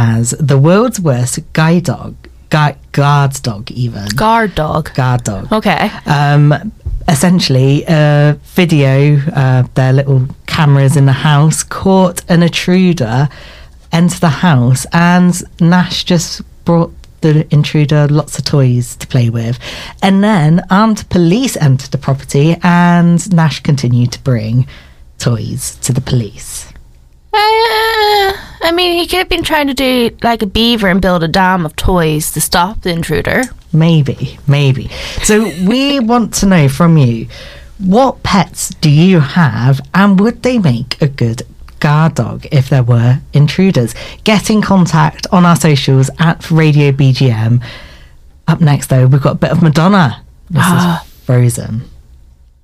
as the world's worst guard dog even. Guard dog. Okay. Essentially, video, their little cameras in the house caught an intruder enter the house, and Nash just brought the intruder lots of toys to play with. And then armed police entered the property, and Nash continued to bring toys to the police. I mean, he could have been trying to do like a beaver and build a dam of toys to stop the intruder. Maybe. So we want to know from you, what pets do you have, and would they make a good guard dog if there were intruders? Get in contact on our socials at Radio BGM. Up next, though, we've got a bit of Madonna. This is Frozen.